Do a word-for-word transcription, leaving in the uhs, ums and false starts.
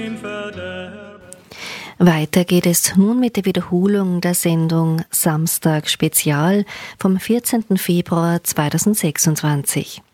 Weiter geht es nun mit der Wiederholung der Sendung Samstag Spezial vom vierzehnten Februar zweitausendsechsundzwanzig.